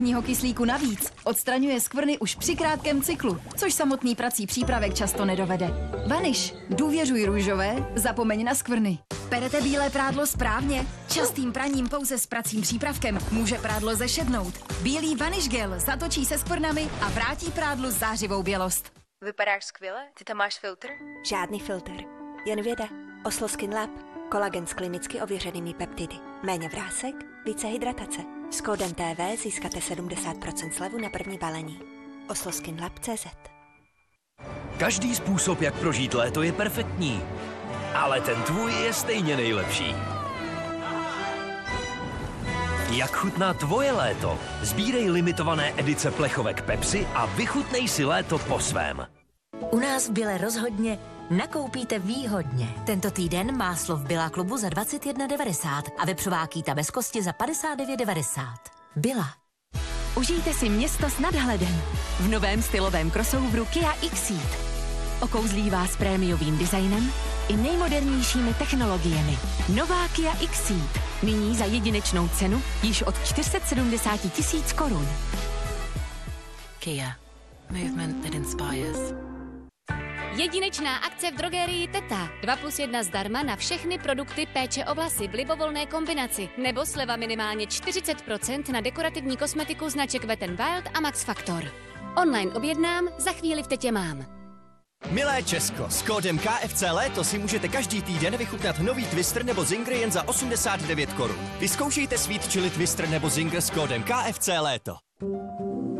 kyslíku navíc odstraňuje skvrny už při krátkém cyklu, což samotný prací přípravek často nedovede. Vaniš, důvěřuj růžové, zapomeň na skvrny. Perete bílé prádlo správně? Častým praním pouze s pracím přípravkem může prádlo zešednout. Bílý Vanish gel zatočí se skvrnami a vrátí prádlu zářivou bělost. Vypadáš skvěle? Ty tam máš filtr? Žádný filtr, jen věda. Oslo Skin Lab. Kolagen s klinicky ověřenými peptidy. Méně vrásek, více hydratace. S kódem TV získáte 70% slevu na první balení. osloskinlab.cz. Každý způsob, jak prožít léto, je perfektní. Ale ten tvůj je stejně nejlepší. Jak chutná tvoje léto? Sbírej limitované edice plechovek Pepsi a vychutnej si léto po svém. U nás v Bile rozhodně nakoupíte výhodně. Tento týden máslo v Billa klubu za 21,90 a vepřová kýta bez kosti za 59,90. Billa. Užijte si město s nadhledem v novém stylovém crossoveru Kia Xceed. Okouzlí vás prémiovým designem i nejmodernějšími technologiemi. Nová Kia Xceed. Nyní za jedinečnou cenu již od 470 000 korun. Kia. Movement that inspires. Jedinečná akce v drogerii Teta. 2+1 zdarma na všechny produkty péče o vlasy v libovolné kombinaci. Nebo sleva minimálně 40% na dekorativní kosmetiku značek Wet n Wild a Max Factor. Online objednám, za chvíli v Tetě mám. Milé Česko, s kódem KFC Léto si můžete každý týden vychutnat nový Twister nebo Zinger jen za 89 korun. Vyzkoušejte Sweet Chili Twister nebo Zinger s kódem KFC Léto.